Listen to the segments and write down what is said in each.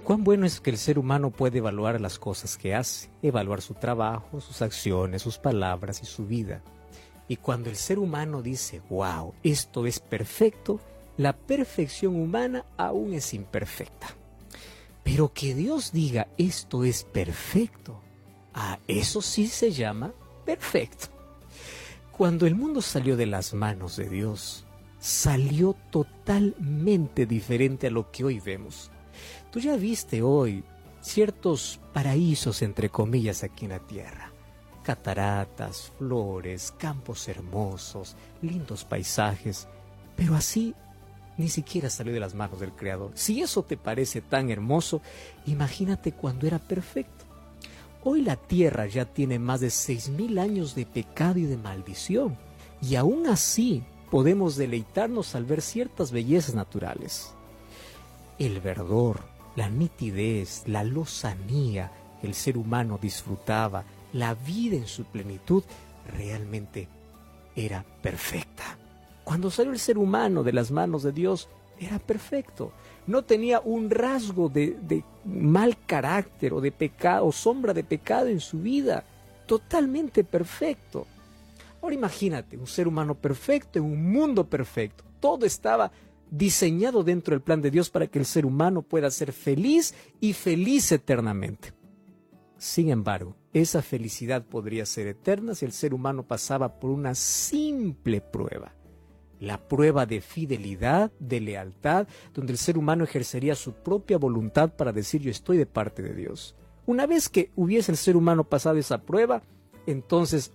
Cuán bueno es que el ser humano puede evaluar las cosas que hace, evaluar su trabajo, sus acciones, sus palabras y su vida. Y cuando el ser humano dice, wow, esto es perfecto, la perfección humana aún es imperfecta. Pero que Dios diga, esto es perfecto, eso sí se llama perfecto. Cuando el mundo salió de las manos de Dios, salió totalmente diferente a lo que hoy vemos. Tú ya viste hoy ciertos paraísos, entre comillas, aquí en la tierra. Cataratas, flores, campos hermosos, lindos paisajes, pero así ni siquiera salió de las manos del Creador. Si eso te parece tan hermoso, imagínate cuando era perfecto. Hoy la tierra ya tiene más de 6.000 años de pecado y de maldición, y aún así podemos deleitarnos al ver ciertas bellezas naturales. El verdor, la nitidez, la lozanía que el ser humano disfrutaba, la vida en su plenitud, realmente era perfecta. Cuando salió el ser humano de las manos de Dios, era perfecto. No tenía un rasgo de mal carácter o de pecado o sombra de pecado en su vida. Totalmente perfecto. Ahora imagínate, un ser humano perfecto en un mundo perfecto. Todo estaba diseñado dentro del plan de Dios para que el ser humano pueda ser feliz y feliz eternamente. Sin embargo, esa felicidad podría ser eterna si el ser humano pasaba por una simple prueba. La prueba de fidelidad, de lealtad, donde el ser humano ejercería su propia voluntad para decir yo estoy de parte de Dios. Una vez que hubiese el ser humano pasado esa prueba, entonces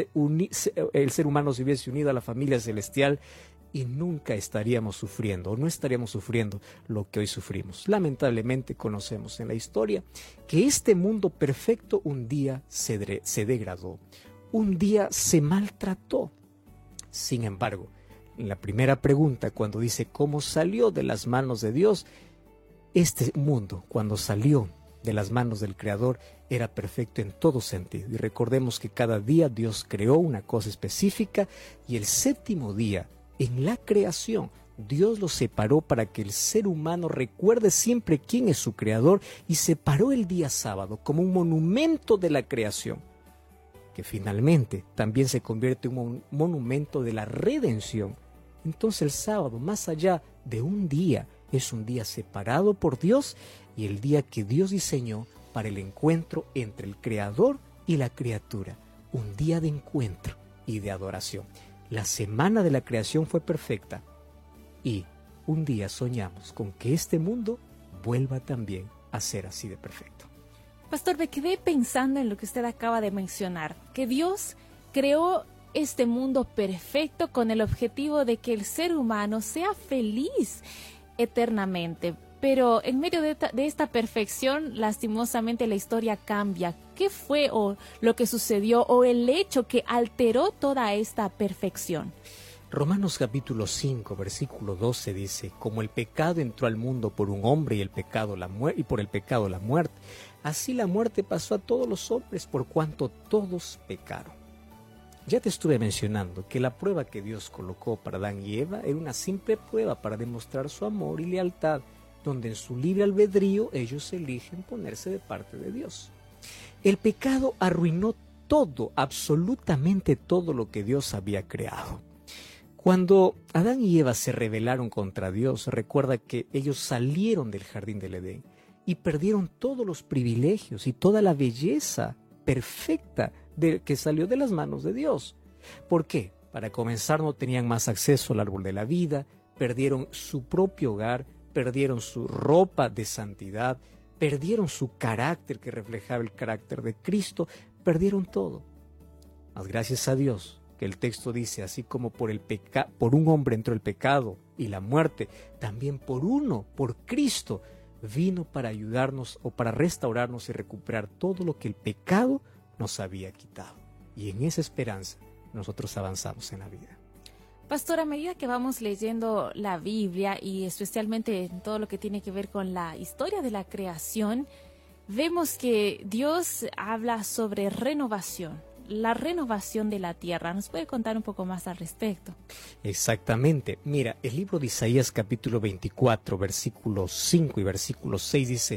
el ser humano se hubiese unido a la familia celestial y nunca estaríamos sufriendo, o no estaríamos sufriendo lo que hoy sufrimos. Lamentablemente conocemos en la historia que este mundo perfecto un día se degradó, un día se maltrató. Sin embargo, en la primera pregunta, cuando dice cómo salió de las manos de Dios, este mundo, cuando salió de las manos del Creador, era perfecto en todo sentido. Y recordemos que cada día Dios creó una cosa específica y el séptimo día, en la creación, Dios lo separó para que el ser humano recuerde siempre quién es su Creador y separó el día sábado como un monumento de la creación, que finalmente también se convierte en un monumento de la redención. Entonces el sábado, más allá de un día, es un día separado por Dios y el día que Dios diseñó para el encuentro entre el Creador y la criatura. Un día de encuentro y de adoración. La semana de la creación fue perfecta y un día soñamos con que este mundo vuelva también a ser así de perfecto. Pastor, me quedé pensando en lo que usted acaba de mencionar, que Dios creó este mundo perfecto con el objetivo de que el ser humano sea feliz eternamente. Pero en medio de esta perfección, lastimosamente la historia cambia. ¿Qué fue lo que sucedió o el hecho que alteró toda esta perfección? Romanos capítulo 5, versículo 12 dice, como el pecado entró al mundo por un hombre y por el pecado la muerte, así la muerte pasó a todos los hombres por cuanto todos pecaron. Ya te estuve mencionando que la prueba que Dios colocó para Adán y Eva era una simple prueba para demostrar su amor y lealtad, donde en su libre albedrío ellos eligen ponerse de parte de Dios. El pecado arruinó todo, absolutamente todo lo que Dios había creado. Cuando Adán y Eva se rebelaron contra Dios, recuerda que ellos salieron del jardín del Edén y perdieron todos los privilegios y toda la belleza perfecta que salió de las manos de Dios. ¿Por qué? Para comenzar, no tenían más acceso al árbol de la vida, perdieron su propio hogar, perdieron su ropa de santidad, perdieron su carácter que reflejaba el carácter de Cristo, perdieron todo. Mas gracias a Dios, que el texto dice, así como por un hombre entró el pecado y la muerte, también por Cristo, vino para ayudarnos o para restaurarnos y recuperar todo lo que el pecado nos había quitado. Y en esa esperanza nosotros avanzamos en la vida. Pastor, a medida que vamos leyendo la Biblia y especialmente en todo lo que tiene que ver con la historia de la creación, vemos que Dios habla sobre renovación, la renovación de la tierra. ¿Nos puede contar un poco más al respecto? Exactamente. Mira, el libro de Isaías capítulo 24, versículos 5 y versículo 6 dice,